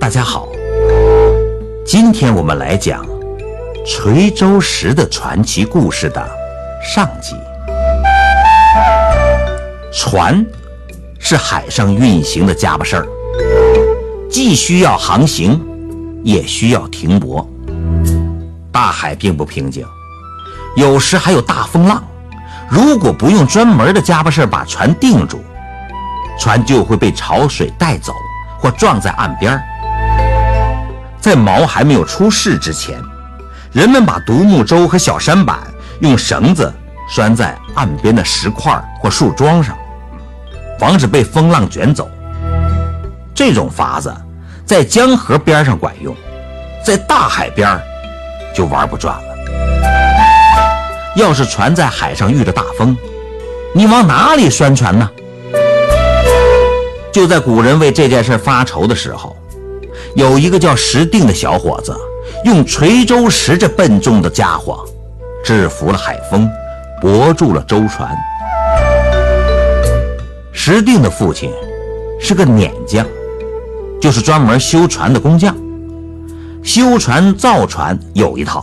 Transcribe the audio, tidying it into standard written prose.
大家好，今天我们来讲垂州石的传奇故事的上集。船是海上运行的家伙事儿，既需要航行，也需要停泊。大海并不平静，有时还有大风浪，如果不用专门的家伙事儿把船定住，船就会被潮水带走或撞在岸边。在锚还没有出事之前，人们把独木舟和小舢板用绳子拴在岸边的石块或树桩上，防止被风浪卷走。这种法子在江河边上管用，在大海边就玩不转了。要是船在海上遇着大风，你往哪里拴船呢？就在古人为这件事发愁的时候，有一个叫石定的小伙子，用垂州石这笨重的家伙制服了海风，泊住了舟船。石定的父亲是个碾匠，就是专门修船的工匠。修船造船有一套，